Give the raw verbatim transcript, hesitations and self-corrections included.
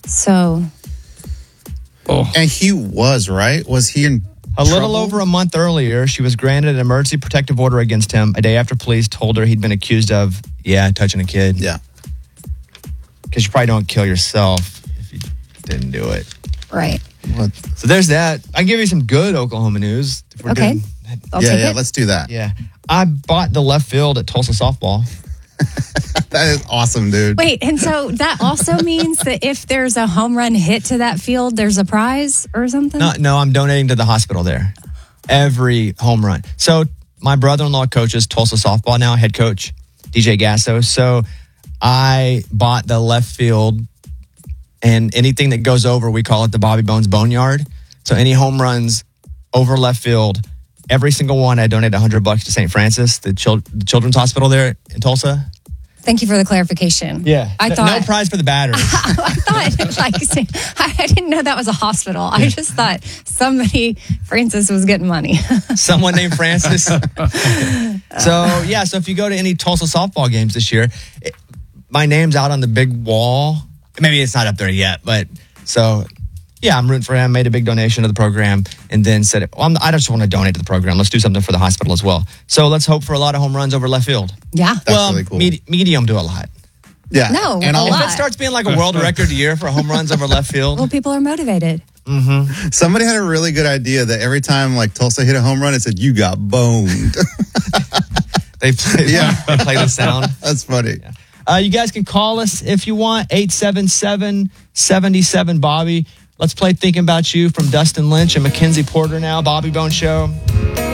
So. Oh. And he was, right? Was he in A trouble? little over a month earlier, she was granted an emergency protective order against him a day after police told her he'd been accused of, yeah, touching a kid. Yeah. Because you probably don't kill yourself if you didn't do it. Right. What? So there's that. I can give you some good Oklahoma news. If we're Okay. doing- I'll yeah, take yeah, it. let's do that. Yeah. I bought the left field at Tulsa softball. That is awesome, dude. Wait, and so that also means that if there's a home run hit to that field, there's a prize or something? No, no, I'm donating to the hospital there. Every home run. So my brother-in-law coaches Tulsa softball now, head coach, D J Gasso. So I bought the left field, and anything that goes over, we call it the Bobby Bones Boneyard. So any home runs over left field, every single one, I donate one hundred bucks to Saint Francis, the, chil- the children's hospital there in Tulsa. Thank you for the clarification. Yeah. I No- thought no prize for the batters. I thought like I, I didn't know that was a hospital. I just thought somebody Francis was getting money. Someone named Francis. So, yeah, so if you go to any Tulsa softball games this year, it, my name's out on the big wall. Maybe it's not up there yet, but so, yeah, I'm rooting for him, made a big donation to the program, and then said, well, I'm, I just want to donate to the program. Let's do something for the hospital as well. So let's hope for a lot of home runs over left field. Yeah. That's well, really cool. med- medium do a lot. Yeah. No, and a all, lot. If it starts being like a world record year for home runs over left field, Well, people are motivated. somebody had a really good idea that every time like Tulsa hit a home run, it said, you got boned. they play, Yeah. they play the sound. That's funny. Uh, you guys can call us if you want, eight seven seven, seven seven, Bobby. Let's play Thinking About You from Dustin Lynch and Mackenzie Porter now, Bobby Bone Show.